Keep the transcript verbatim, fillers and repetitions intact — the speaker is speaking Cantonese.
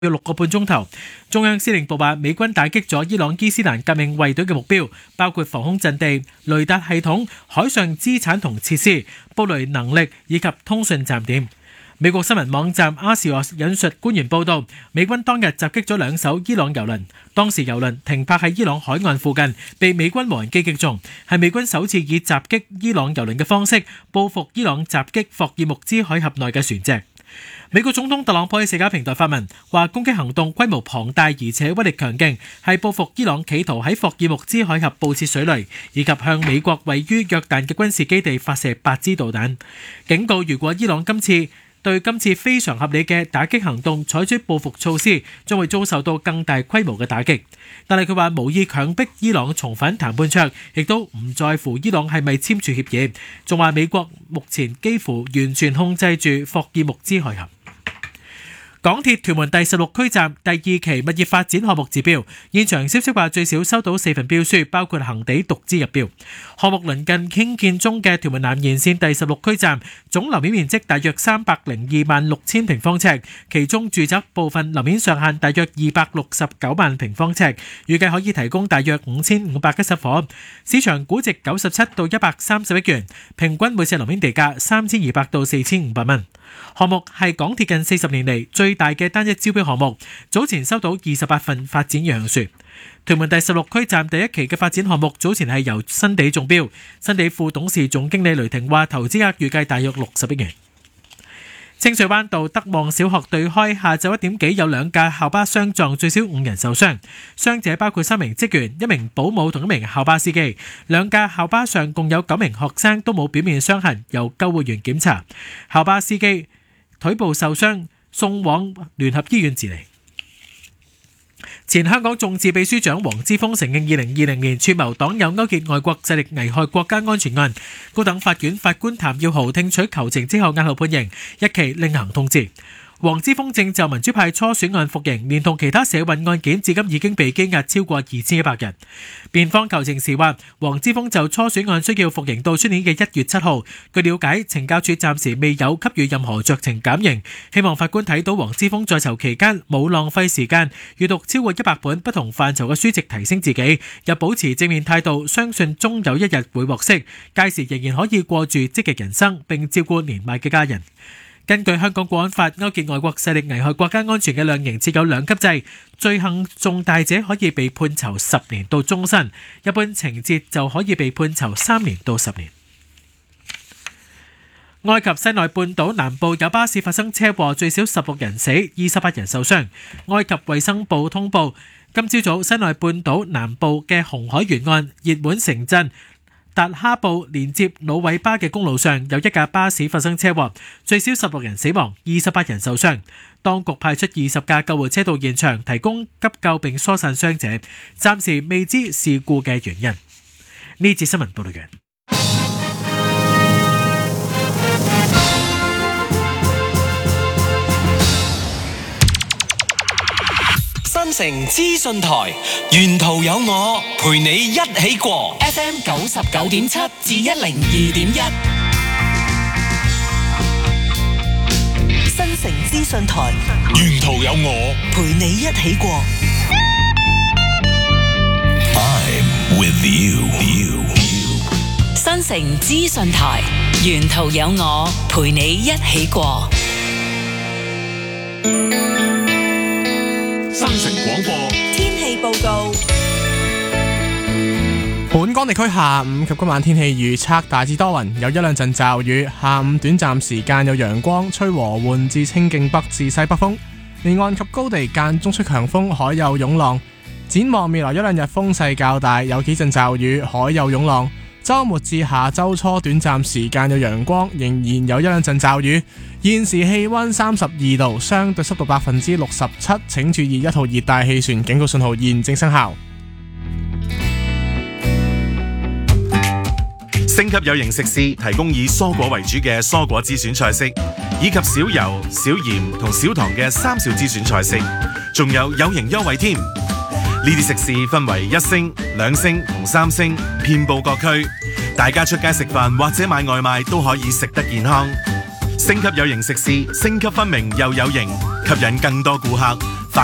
約六個半鐘頭。中央司令部話，美軍打擊咗伊朗伊斯蘭革命衛隊嘅目標，包括防空陣地、雷達系統、海上資產同設施、布雷能力以及通訊站點。美國新聞網站阿士俄引述官員報道，美軍當日襲擊咗兩艘伊朗油輪，當時油輪停泊喺伊朗海岸附近，被美軍無人機擊中，係美軍首次以襲擊伊朗油輪嘅方式報復伊朗襲擊霍爾木茲海峽內嘅船隻。美國總統特朗普喺社交平台發文，話攻擊行動規模龐大而且威力強勁，係報復伊朗企圖喺霍爾木茲海峽布設水雷，以及向美國位於約旦嘅軍事基地發射八支導彈，警告如果伊朗今次對今次非常合理嘅打擊行動採取報復措施，將會遭受到更大規模嘅打擊。但係佢話無意強迫伊朗重返談判桌，亦都唔在乎伊朗係咪簽署協議，仲話美國目前幾乎完全控制住霍爾木茲海峽。港鐵屯門第十六區站第二期物業發展項目指標，現場消息話最少收到四份標書，包括恒地獨資入標。項目鄰近興建中嘅屯門南延線第十六區站，總樓面面積大約三百零二萬六千平方尺，其中住宅部分樓面上限大約二百六十九萬平方尺，預計可以提供大約五千五百一十伙，市場估值九十七到一百三十億元，平均每尺樓面地價三千二百到四千五百蚊。項目係港鐵近四十年嚟最大嘅單一招標項目，早前收到二十八份發展意向書。屯門第十六區站第一期嘅發展項目早前係由新地中標，新地副董事總經理雷霆話投資額預計大約六十億元。清水灣道德望小學對開下晝一點幾有兩架校巴相撞，最少五人受傷，傷者包括三名職員、一名保姆同一名校巴司機。兩架校巴上共有九名學生都冇表面傷痕，由救護員檢查。校巴司機腿部受傷，送往聯合醫院治理。前香港眾志秘書長黃之鋒承認二零二零年串謀黨友勾結外國勢力危害國家安全案，高等法院法官譚耀豪聽取求情之後押後判刑，一期另行通知。黃之鋒正就民主派初選案服刑，連同其他社運案件，至今已經被羈押超過二千一百人。辯方求情時話，黃之鋒就初選案需要服刑到出年嘅一月七號。據了解，懲教署暫時未有給予任何酌情減刑，希望法官睇到黃之鋒在囚期間冇浪費時間閱讀超過一百本不同範疇嘅書籍提升自己，又保持正面態度，相信終有一日會獲釋，屆時仍然可以過住積極人生，並照顧年邁嘅家人。根據香港國安法，勾結外國勢力危害國家安全嘅量刑設有兩級制，罪行重大者可以被判囚十年到終身，一般情節就可以被判囚三年到十年。埃及西奈半島南部有巴士發生車禍，最少十六人死，二十八人受傷。埃及衛生部通報，今朝早西奈半島南部嘅紅海沿岸熱門城鎮達哈布連接魯韋巴嘅公路上有一架巴士發生車禍，最少十六人死亡，二十八人受傷。當局派出二十架救護車到現場提供急救並疏散傷者，暫時未知事故嘅原因。呢節新聞報道完。 新城資訊台，沿途有我陪你一起過 F M 九十九點七至一零二點一。 新城資訊台， 沿途有我陪你一起過 I'm with you, you. 新城資訊台，沿途有我陪你一起過。 新城廣播天氣報告。 本港地區下午及今晚天氣預測大致多雲，有一兩陣驟雨，下午短暫時間有陽光，吹和緩至清勁北至西北風，離岸及高地間中吹強風，海有湧浪。展望未來一兩日風勢較大，有幾陣驟雨，海有湧浪。週末至下週初短暫時間有陽光，仍然有一兩陣驟雨。現時氣溫三十二度，相對濕度百分之六十七，請注意一號熱帶氣旋警告信號現正生效。 星級有型食肆提供以蔬果為主嘅蔬果之選菜式，以及少油、少鹽同少糖嘅三少之選菜式，仲有有型優惠添。呢啲食肆分為一星、兩星同三星，遍佈各區。大家出街食飯或者買外賣都可以食得健康。星級有型食肆，星級分明又有型， 吸引更多顧客。